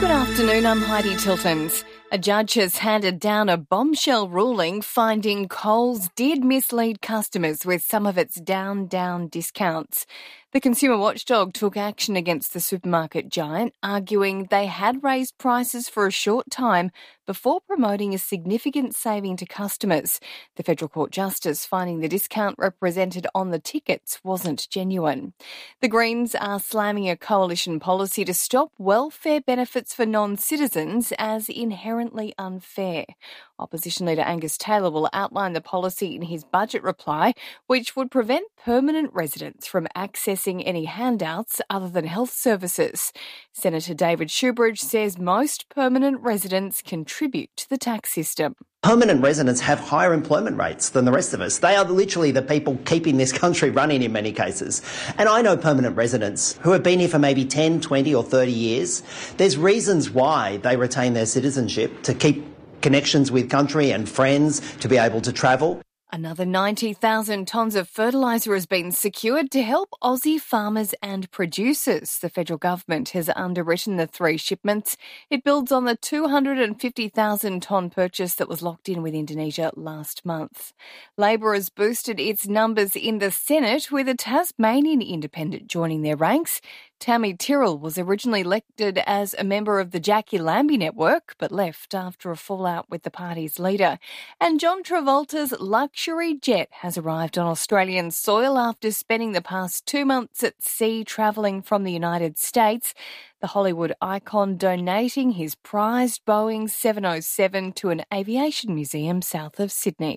Good afternoon, I'm Heidi Tiltons. A judge has handed down a bombshell ruling finding Coles did mislead customers with some of its down discounts. The consumer watchdog took action against the supermarket giant, arguing they had raised prices for a short time before promoting a significant saving to customers. The Federal Court Justice finding the discount represented on the tickets wasn't genuine. The Greens are slamming a coalition policy to stop welfare benefits for non-citizens as inherently unfair. Opposition leader Angus Taylor will outline the policy in his budget reply, which would prevent permanent residents from accessing any handouts other than health services. Senator David Shoebridge says most permanent residents contribute to the tax system. Permanent residents have higher employment rates than the rest of us. They are literally the people keeping this country running in many cases. And I know permanent residents who have been here for maybe 10, 20 or 30 years. There's reasons why they retain their citizenship, to keep connections with country and friends, to be able to travel. Another 90,000 tonnes of fertiliser has been secured to help Aussie farmers and producers. The federal government has underwritten the 3 shipments. It builds on the 250,000 tonne purchase that was locked in with Indonesia last month. Labor has boosted its numbers in the Senate, with a Tasmanian independent joining their ranks. Tammy Tyrrell was originally elected as a member of the Jackie Lambie network, but left after a fallout with the party's leader. And John Travolta's luxury jet has arrived on Australian soil after spending the past 2 months at sea travelling from the United States. The Hollywood icon donating his prized Boeing 707 to an aviation museum south of Sydney.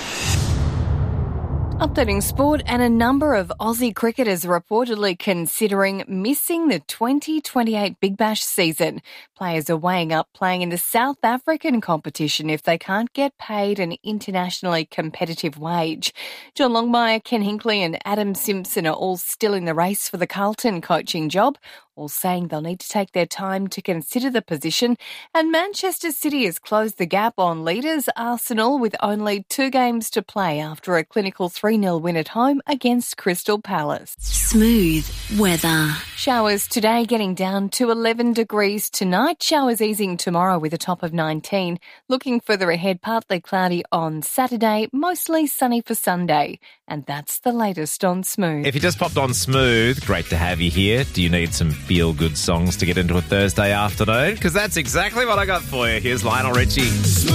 Updating sport, and a number of Aussie cricketers are reportedly considering missing the 2028 Big Bash season. Players are weighing up playing in the South African competition if they can't get paid an internationally competitive wage. John Longmire, Ken Hinkley and Adam Simpson are all still in the race for the Carlton coaching job, all saying they'll need to take their time to consider the position. And Manchester City has closed the gap on leaders Arsenal with only 2 games to play after a clinical 3-0 win at home against Crystal Palace. Smooth weather. Showers today, getting down to 11 degrees tonight. Showers easing tomorrow with a top of 19. Looking further ahead, partly cloudy on Saturday, mostly sunny for Sunday. And that's the latest on Smooth. If you just popped on Smooth, great to have you here. Do you need some feel-good songs to get into a Thursday afternoon? Because that's exactly what I got for you. Here's Lionel Richie.